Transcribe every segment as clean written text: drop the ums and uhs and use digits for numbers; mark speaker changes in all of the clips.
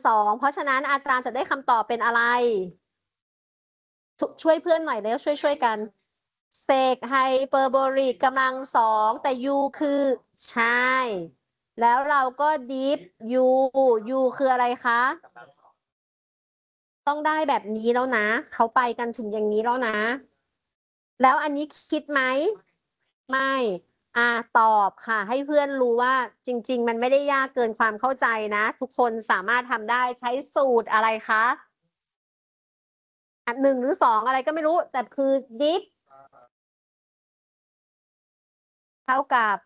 Speaker 1: 2เพราะฉะนั้นอาจารย์จะได้คำตอบเป็นอะไรช่วยเพื่อนหน่อยแล้วช่วยกันเศษไฮเปอร์โบลิกกำลัง2แต่ u คือใช่แล้วเราก็ดิฟ u คืออะไรคะต้องได้แบบนี้แล้วนะเขาไปกันถึงอย่างนี้แล้วนะ แล้วอันนี้คิดไหมไม่ตอบค่ะให้เพื่อนรู้ว่าจริงๆมันไม่ได้ยากเกินความเข้าใจนะ ทุกคนสามารถทำได้ใช้สูตรอะไรคะ1 หรือ 2อะไรก็ไม่รู้แต่คือดิฟเท่ากับ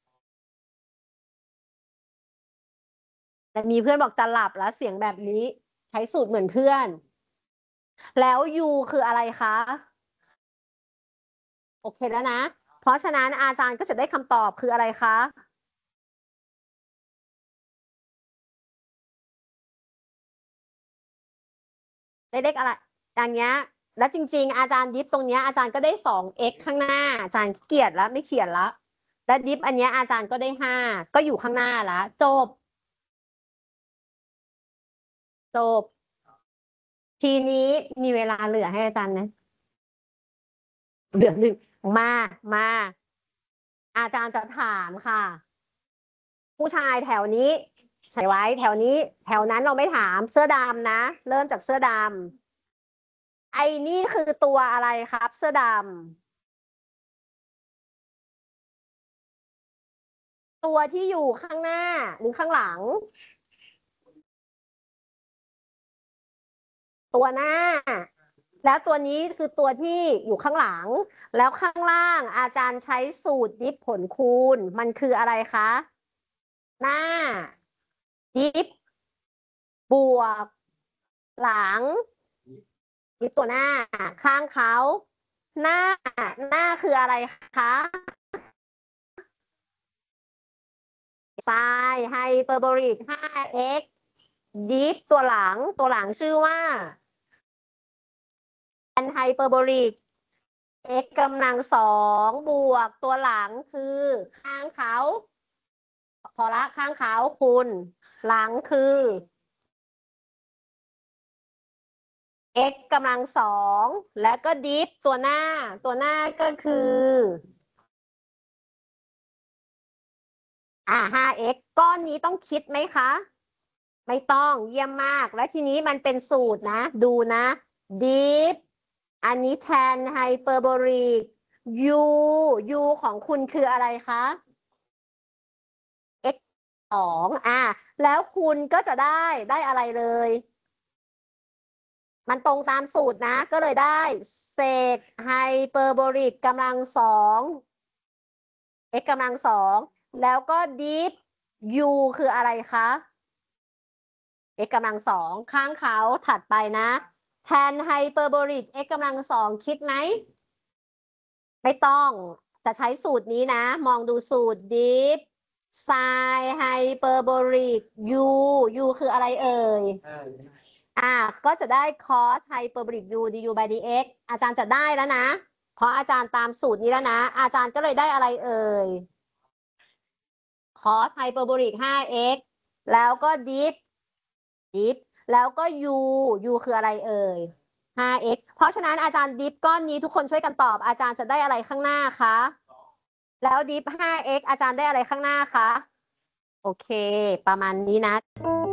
Speaker 1: แต่มีเพื่อนบอกจะหลับแล้วเสียงแบบนี้ใช้สูตรเหมือนเพื่อนแล้ว u คืออะไรคะโอเคแล้วนะเพราะฉะนั้นอาจารย์ก็จะได้คำตอบคืออะไรคะได้เลขอะไรอย่างเงี้ยแล้วจริงๆอาจารย์ดิฟตรงเนี้ยอาจารย์ก็ได้2x ข้างหน้าอาจารย์เกลียดแล้วไม่เขียนละแล้วดิฟอันเนี้ยอาจารย์ก็ได้5ก็อยู่ข้างหน้าละจบทีนี้มีเวลาเหลือให้อาจารย์นะเหลือ1มาอาจารย์จะถามค่ะผู้ชายแถวนี้ใส่ไว้แถวนี้แถวนั้นเราไม่ถามเสื้อดำนะเริ่มจากเสื้อดำไอ้นี่คือตัวอะไรครับเสื้อดำตัวที่อยู่ข้างหน้าหรือข้างหลังตัวหน้าแล้วตัวนี้คือตัวที่อยู่ข้างหลังแล้วข้างล่างอาจารย์ใช้สูตรดิฟผลคูณมันคืออะไรคะหน้าดิฟบวกหลังดิฟตัวหน้าข้างเขาหน้าคืออะไรคะไซน์ไฮเปอร์โบลิก 5x ดิฟตัวหลังชื่อว่าแอนไฮเปอร์โบลิก x กำลัง2บวกตัวหลังคือข้างเขาพอละข้างเขาคุณหลังคือ x กำลัง2แล้วก็ดิฟตัวหน้าก็คือ5x ก้อนนี้ต้องคิดไหมคะไม่ต้องเยี่ยมมากและทีนี้มันเป็นสูตรนะดูนะดิฟอันนี้แทนไฮเปอร์โบลิก u u ของคุณคืออะไรคะ x 2แล้วคุณก็จะได้อะไรเลยมันตรงตามสูตรนะก็เลยได้เศษไฮเปอร์โบลิกกำลัง2 x กำลัง2แล้วก็ดิฟ u คืออะไรคะ x กำลัง2ข้างเขาถัดไปนะแทนไฮเปอร์โบลิก x กำลัง2คิดไหมไม่ต้องจะใช้สูตรนี้นะมองดูสูตรดิฟไซน์ไฮเปอร์โบลิก u คืออะไรเอ่ยก็จะได้ cos ไฮเปอร์โบลิก u du by dx อาจารย์จะได้แล้วนะเพราะอาจารย์ตามสูตรนี้แล้วนะอาจารย์ก็เลยได้อะไรเอ่ย cos ไฮเปอร์โบลิก 5x แล้วก็ดิฟแล้วก็ u คืออะไรเอ่ย 5x เพราะฉะนั้นอาจารย์ดิฟก้อนนี้ทุกคนช่วยกันตอบอาจารย์จะได้อะไรข้างหน้าคะแล้วดิฟ 5x อาจารย์ได้อะไรข้างหน้าคะโอเคประมาณนี้นะ